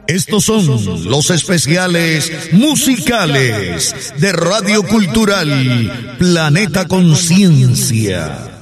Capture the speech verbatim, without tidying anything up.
Estos son los especiales musicales de Radio Cultural Planeta Conciencia.